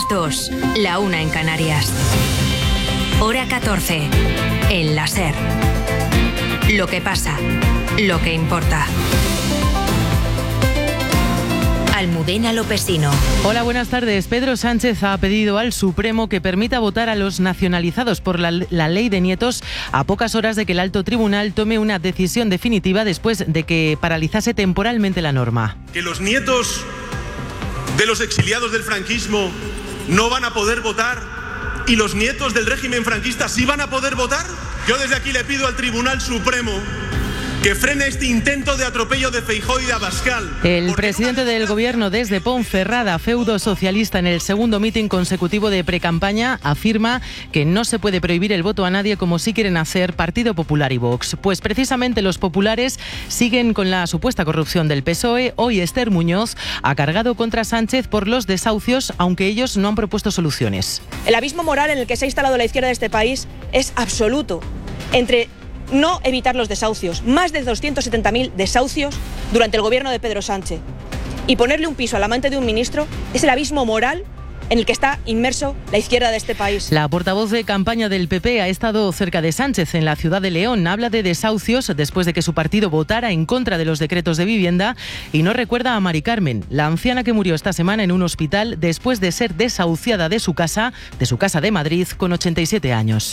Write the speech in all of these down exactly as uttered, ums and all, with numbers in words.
dos, la una en Canarias. Hora catorce, en la SER. Lo que pasa, lo que importa. Almudena Lopesino. Hola, buenas tardes. Pedro Sánchez ha pedido al Supremo que permita votar a los nacionalizados por la, la ley de nietos a pocas horas de que el alto tribunal tome una decisión definitiva después de que paralizase temporalmente la norma. Que los nietos de los exiliados del franquismo no van a poder votar y los nietos del régimen franquista sí van a poder votar. Yo desde aquí le pido al Tribunal Supremo que frene este intento de atropello de Feijóo y de Abascal. El presidente del gobierno desde Ponferrada, feudo socialista, en el segundo mitin consecutivo de precampaña, afirma que no se puede prohibir el voto a nadie como sí quieren hacer Partido Popular y Vox. Pues precisamente los populares siguen con la supuesta corrupción del P S O E. Hoy Esther Muñoz ha cargado contra Sánchez por los desahucios, aunque ellos no han propuesto soluciones. El abismo moral en el que se ha instalado la izquierda de este país es absoluto. Entre no evitar los desahucios, más de doscientos setenta mil desahucios durante el gobierno de Pedro Sánchez, y ponerle un piso al amante de un ministro, es el abismo moral en el que está inmerso la izquierda de este país. La portavoz de campaña del P P ha estado cerca de Sánchez en la ciudad de León. Habla de desahucios después de que su partido votara en contra de los decretos de vivienda y no recuerda a Mari Carmen, la anciana que murió esta semana en un hospital después de ser desahuciada de su casa, de su casa de Madrid, con ochenta y siete años.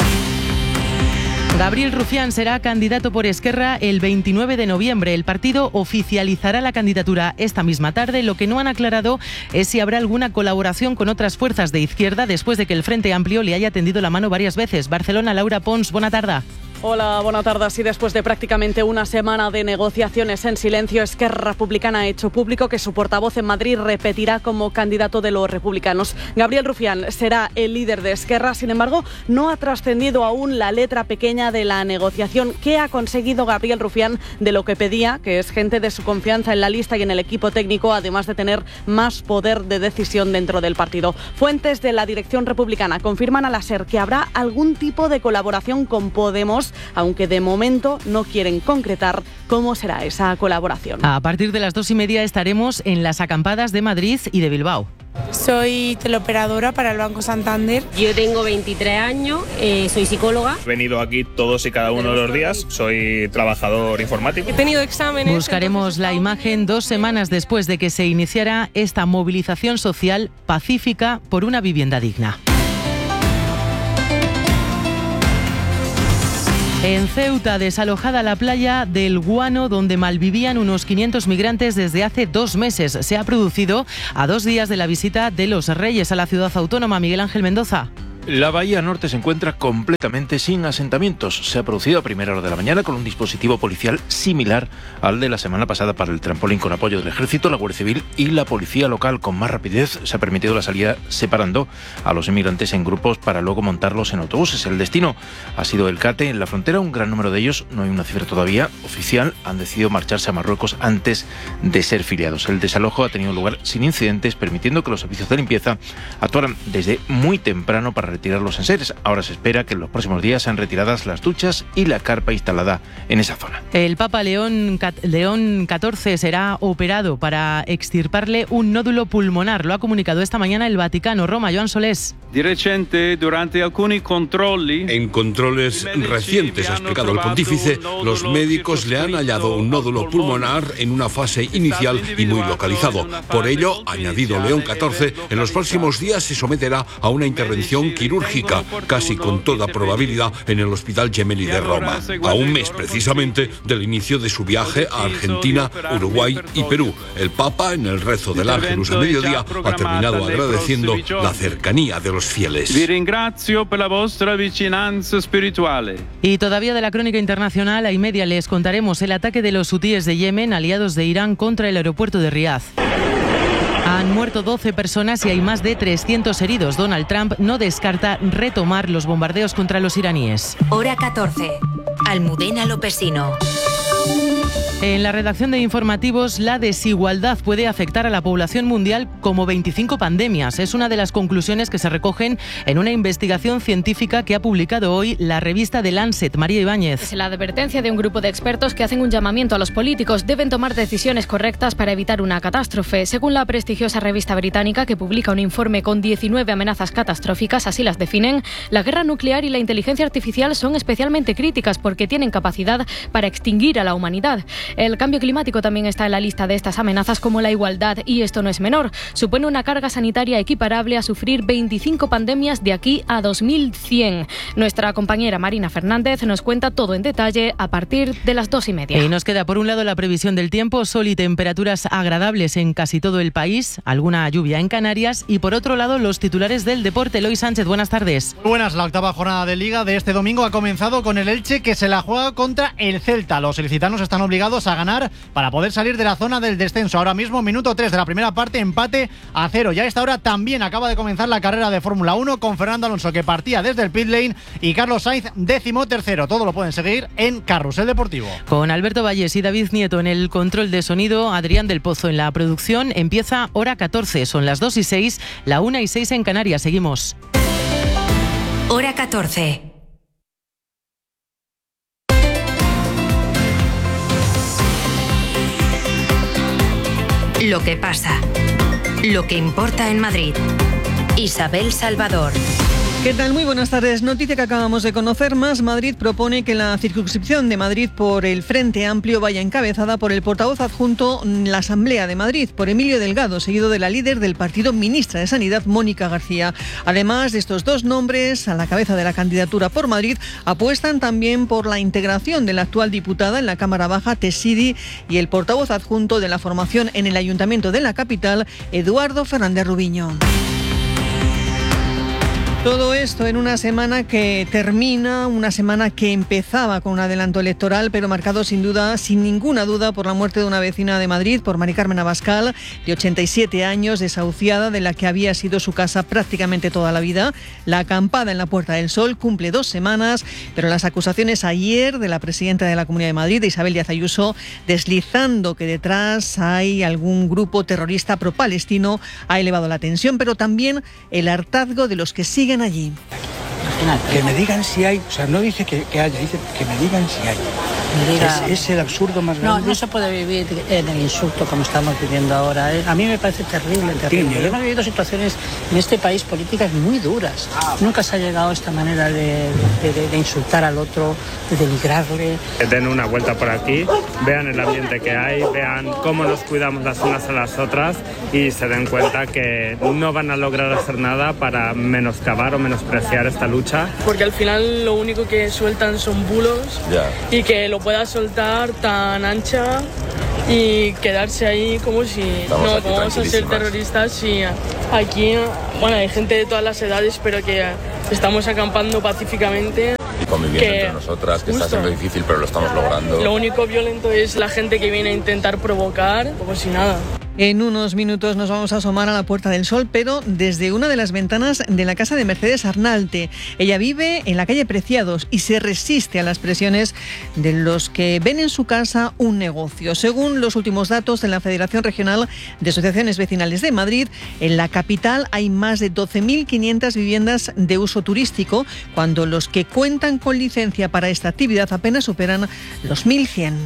Gabriel Rufián será candidato por Esquerra el veintinueve de noviembre. El partido oficializará la candidatura esta misma tarde. Lo que no han aclarado es si habrá alguna colaboración con otras fuerzas de izquierda después de que el Frente Amplio le haya tendido la mano varias veces. Barcelona, Laura Pons, buena tarde. Hola, buenas tardes. Y después de prácticamente una semana de negociaciones en silencio, Esquerra Republicana ha hecho público que su portavoz en Madrid repetirá como candidato de los republicanos. Gabriel Rufián será el líder de Esquerra, sin embargo, no ha trascendido aún la letra pequeña de la negociación. ¿Qué ha conseguido Gabriel Rufián de lo que pedía, que es gente de su confianza en la lista y en el equipo técnico, además de tener más poder de decisión dentro del partido? Fuentes de la dirección republicana confirman a la SER que habrá algún tipo de colaboración con Podemos, aunque de momento no quieren concretar cómo será esa colaboración. A partir de las dos y media estaremos en las acampadas de Madrid y de Bilbao. Soy teleoperadora para el Banco Santander. Yo tengo veintitrés años, eh, soy psicóloga. He venido aquí todos y cada uno de los días, soy trabajador informático. He tenido exámenes. Buscaremos la imagen dos semanas después de que se iniciara esta movilización social pacífica por una vivienda digna. En Ceuta, desalojada la playa del Guano, donde malvivían unos quinientos migrantes desde hace dos meses. Se ha producido a dos días de la visita de los Reyes a la ciudad autónoma. Miguel Ángel Mendoza. La bahía norte se encuentra completamente sin asentamientos. Se ha producido a primera hora de la mañana con un dispositivo policial similar al de la semana pasada para el trampolín, con apoyo del Ejército, la Guardia Civil y la Policía Local. Con más rapidez se ha permitido la salida separando a los inmigrantes en grupos para luego montarlos en autobuses. El destino ha sido el Cate. En la frontera, un gran número de ellos, no hay una cifra todavía oficial, han decidido marcharse a Marruecos antes de ser filiados. El desalojo ha tenido lugar sin incidentes, permitiendo que los servicios de limpieza actuaran desde muy temprano para retirar los enseres. Ahora se espera que en los próximos días sean retiradas las duchas y la carpa instalada en esa zona. El Papa León, León catorce será operado para extirparle un nódulo pulmonar. Lo ha comunicado esta mañana el Vaticano. Roma, Joan Solés. Di recente, durante alcuni controlli, en controles recientes, ha explicado el pontífice, los médicos le han hallado un nódulo pulmonar en una fase inicial y muy localizado. Por ello, añadido León catorce, en los próximos días se someterá a una intervención quirúrgica, casi con toda probabilidad en el Hospital Gemelli de Roma, a un mes precisamente del inicio de su viaje a Argentina, Uruguay y Perú. El Papa, en el rezo del Ángelus a mediodía, ha terminado agradeciendo la cercanía de los fieles. Vi ringrazio per la vostra vicinanza spirituale. Y todavía de la crónica internacional, a y media les contaremos el ataque de los hutíes de Yemen, aliados de Irán, contra el aeropuerto de Riad. Han muerto doce personas y hay más de trescientos heridos. Donald Trump no descarta retomar los bombardeos contra los iraníes. Hora catorce. Almudena Lopesino. En la redacción de informativos, la desigualdad puede afectar a la población mundial como veinticinco pandemias. Es una de las conclusiones que se recogen en una investigación científica que ha publicado hoy la revista The Lancet. María Ibáñez. Es la advertencia de un grupo de expertos que hacen un llamamiento a los políticos. Deben tomar decisiones correctas para evitar una catástrofe. Según la prestigiosa revista británica, que publica un informe con diecinueve amenazas catastróficas, así las definen, la guerra nuclear y la inteligencia artificial son especialmente críticas porque tienen capacidad para extinguir a la humanidad. El cambio climático también está en la lista de estas amenazas, como la igualdad, y esto no es menor. Supone una carga sanitaria equiparable a sufrir veinticinco pandemias de aquí a dos mil cien. Nuestra compañera Marina Fernández nos cuenta todo en detalle a partir de las dos y media. Y nos queda por un lado la previsión del tiempo, sol y temperaturas agradables en casi todo el país, alguna lluvia en Canarias, y por otro lado los titulares del deporte. Eloy Sánchez, buenas tardes. Muy buenas, la octava jornada de Liga de este domingo ha comenzado con el Elche, que se la juega contra el Celta. Los ilicitanos están obligados a ganar para poder salir de la zona del descenso. Ahora mismo, minuto tres de la primera parte, empate a cero. Ya a esta hora también acaba de comenzar la carrera de Fórmula uno con Fernando Alonso, que partía desde el pit lane, y Carlos Sainz, décimo tercero. Todo lo pueden seguir en Carrusel Deportivo. Con Alberto Valles y David Nieto en el control de sonido, Adrián del Pozo en la producción. Empieza hora catorce, son las dos y seis, la una y seis en Canarias. Seguimos. Hora catorce. Lo que pasa, lo que importa en Madrid. Isabel Salvador. ¿Qué tal? Muy buenas tardes. Noticia que acabamos de conocer. Más Madrid propone que la circunscripción de Madrid por el Frente Amplio vaya encabezada por el portavoz adjunto en la Asamblea de Madrid, por Emilio Delgado, seguido de la líder del partido, ministra de Sanidad, Mónica García. Además de estos dos nombres, a la cabeza de la candidatura por Madrid, apuestan también por la integración de la actual diputada en la Cámara Baja, Tessidi, y el portavoz adjunto de la formación en el Ayuntamiento de la capital, Eduardo Fernández Rubiño. Todo esto en una semana que termina, una semana que empezaba con un adelanto electoral, pero marcado sin duda, sin ninguna duda, por la muerte de una vecina de Madrid, por Mari Carmen Abascal, de ochenta y siete años, desahuciada, de la que había sido su casa prácticamente toda la vida. La acampada en la Puerta del Sol cumple dos semanas, pero las acusaciones ayer de la presidenta de la Comunidad de Madrid, de Isabel Díaz Ayuso, deslizando que detrás hay algún grupo terrorista pro-palestino, ha elevado la tensión, pero también el hartazgo de los que siguen allí. Que me digan si hay, o sea, no dice que, que haya, dice que me digan si hay. Me diga, es, es el absurdo más grande. No, no se puede vivir en el insulto como estamos viviendo ahora. A mí me parece terrible, terrible. Sí, hemos vivido situaciones en este país políticas muy duras. Nunca se ha llegado a esta manera de, de, de insultar al otro, de denigrarle. Que den una vuelta por aquí, vean el ambiente que hay, vean cómo nos cuidamos las unas a las otras y se den cuenta que no van a lograr hacer nada para menoscabar o menospreciar esta lucha. Porque al final lo único que sueltan son bulos, yeah. Y que lo pueda soltar tan ancha y quedarse ahí como si Estamos no, como vamos a ser terroristas. Y aquí, bueno, hay gente de todas las edades, pero que estamos acampando pacíficamente. Y conviviendo que, entre nosotras, que justo, está siendo difícil, pero lo estamos logrando. Lo único violento es la gente que viene a intentar provocar, como si nada. En unos minutos nos vamos a asomar a la Puerta del Sol, pero desde una de las ventanas de la casa de Mercedes Arnalte. Ella vive en la calle Preciados y se resiste a las presiones de los que ven en su casa un negocio. Según los últimos datos de la Federación Regional de Asociaciones Vecinales de Madrid, en la capital hay más de doce mil quinientas viviendas de uso turístico, cuando los que cuentan con licencia para esta actividad apenas superan los mil cien.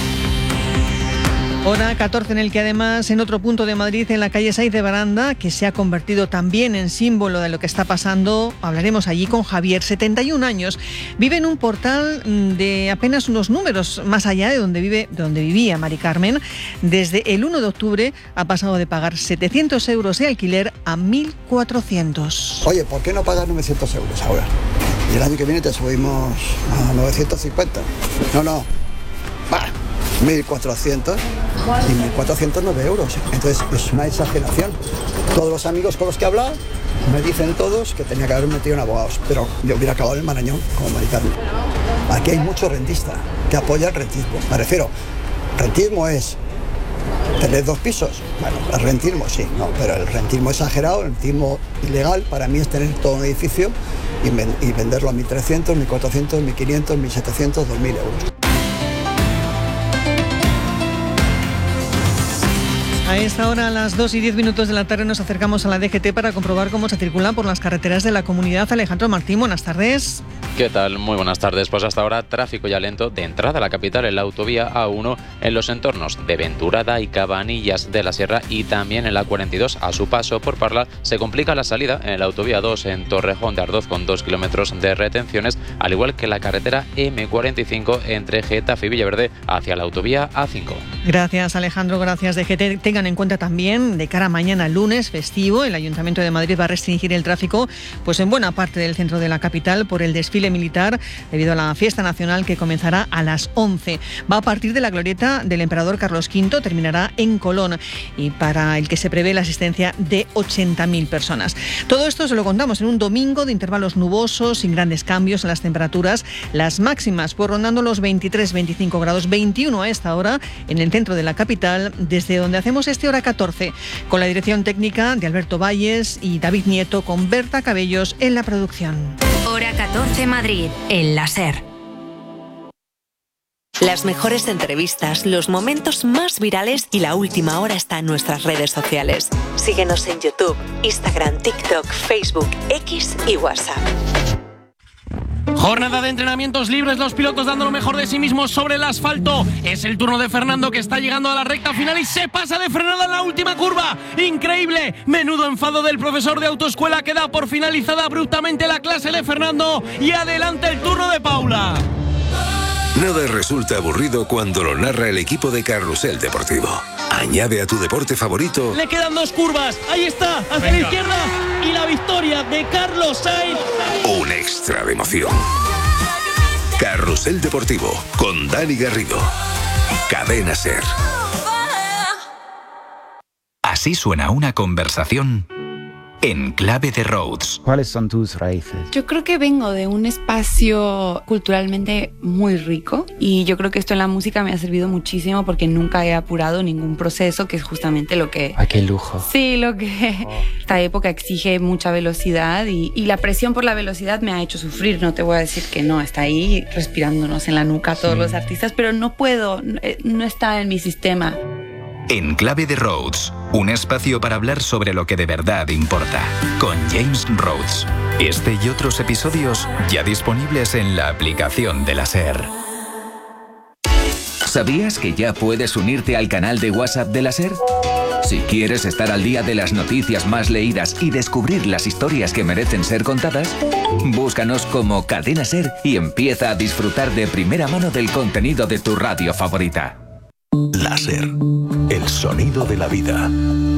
Hora catorce, en el que además en otro punto de Madrid, en la calle Saiz de Baranda, que se ha convertido también en símbolo de lo que está pasando, hablaremos allí con Javier, setenta y un años. Vive en un portal de apenas unos números más allá de donde, vive, donde vivía Mari Carmen. Desde el uno de octubre ha pasado de pagar setecientos euros de alquiler a mil cuatrocientos. Oye, ¿por qué no pagas novecientos euros ahora? Y el año que viene te subimos a novecientos cincuenta. No, no. Va. mil cuatrocientos y mil cuatrocientos nueve euros. Entonces es una exageración. Todos los amigos con los que he hablado me dicen todos que tenía que haber metido en abogados, pero yo hubiera acabado en Marañón como Mari Carmen. Aquí hay mucho rentista que apoya el rentismo. Me refiero, rentismo es tener dos pisos. Bueno, el rentismo sí, no, pero el rentismo exagerado, el rentismo ilegal, para mí es tener todo un edificio y, ven, y venderlo a mil trescientos, mil cuatrocientos, mil quinientos, mil setecientos, dos mil euros. A esta hora, a las dos y diez minutos de la tarde, nos acercamos a la D G T para comprobar cómo se circula por las carreteras de la comunidad. Alejandro Martín, buenas tardes. ¿Qué tal? Muy buenas tardes. Pues hasta ahora tráfico ya lento de entrada a la capital en la autovía A uno en los entornos de Venturada y Cabanillas de la Sierra y también en la cuarenta y dos a su paso por Parla. Se complica la salida en la autovía dos en Torrejón de Ardoz con dos kilómetros de retenciones, al igual que la carretera eme cuarenta y cinco entre Getafe y Villaverde hacia la autovía A cinco. Gracias, Alejandro. Gracias, D G T. Tengan en cuenta también, de cara a mañana lunes festivo, el Ayuntamiento de Madrid va a restringir el tráfico pues en buena parte del centro de la capital por el desfile militar debido a la fiesta nacional que comenzará a las once. Va a partir de la glorieta del emperador Carlos quinto, terminará en Colón y para el que se prevé la asistencia de ochenta mil personas. Todo esto se lo contamos en un domingo de intervalos nubosos, sin grandes cambios en las temperaturas. Las máximas pues rondando los veintitrés veinticinco grados, veintiuno a esta hora en el centro de la capital, desde donde hacemos este Hora catorce, con la dirección técnica de Alberto Valles y David Nieto, con Berta Cabellos en la producción. Hora catorce Madrid, en la SER. Las mejores entrevistas, los momentos más virales y la última hora está en nuestras redes sociales. Síguenos en YouTube, Instagram, TikTok, Facebook, X y WhatsApp. Jornada de entrenamientos libres, los pilotos dando lo mejor de sí mismos sobre el asfalto. Es el turno de Fernando, que está llegando a la recta final y se pasa de frenada en la última curva. ¡Increíble! Menudo enfado del profesor de autoescuela, que da por finalizada abruptamente la clase de Fernando. Y adelante el turno de Paula. Nada resulta aburrido cuando lo narra el equipo de Carrusel Deportivo. Añade a tu deporte favorito. Le quedan dos curvas. Ahí está, hacia Venga. la izquierda. Y la victoria de Carlos Sainz. Un extra de emoción. Carrusel Deportivo con Dani Garrido. Cadena SER. Así suena una conversación en clave de Rhodes. ¿Cuáles son tus raíces? Yo creo que vengo de un espacio culturalmente muy rico y yo creo que esto en la música me ha servido muchísimo porque nunca he apurado ningún proceso, que es justamente lo que... ¡Ay, qué lujo! Sí, lo que oh. esta época exige mucha velocidad y, y la presión por la velocidad me ha hecho sufrir. No te voy a decir que no, está ahí respirándonos en la nuca todos sí. los artistas, pero no puedo, no está en mi sistema. En clave de Rhodes, un espacio para hablar sobre lo que de verdad importa, con James Rhodes. Este y otros episodios ya disponibles en la aplicación de la SER. ¿Sabías que ya puedes unirte al canal de WhatsApp de la SER? Si quieres estar al día de las noticias más leídas y descubrir las historias que merecen ser contadas, búscanos como Cadena SER y empieza a disfrutar de primera mano del contenido de tu radio favorita. La SER, el sonido de la vida.